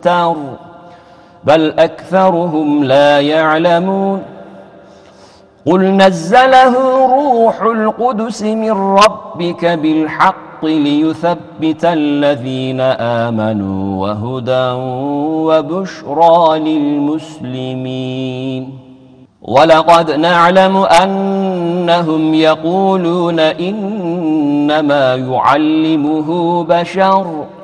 مفتر بل أكثرهم لا يعلمون قل نزله روح القدس من ربك بالحق ليثبت الذين آمنوا وهدى وبشرى للمسلمين ولقد نعلم أنهم يقولون إنما يعلمه بشر